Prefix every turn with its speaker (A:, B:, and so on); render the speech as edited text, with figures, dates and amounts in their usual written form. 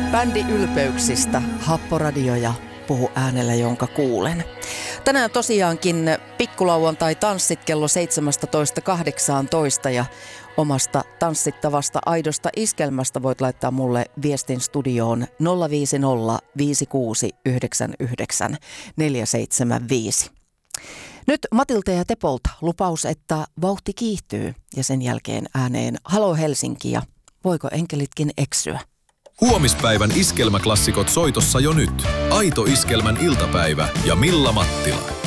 A: Bändi ylpeyksistä, Happoradio ja Puhu äänellä, jonka kuulen. Tänään tosiaankin pikkulauantai tanssit kello 17.18 ja omasta tanssittavasta aidosta iskelmästä voit laittaa mulle viestin studioon 050 5699 475. Nyt Matilta ja Tepolta lupaus, että vauhti kiihtyy ja sen jälkeen ääneen Halo Helsinki ja voiko enkelitkin eksyä.
B: Huomispäivän iskelmäklassikot soitossa jo nyt. Aito iskelmän iltapäivä ja Milla Mattila.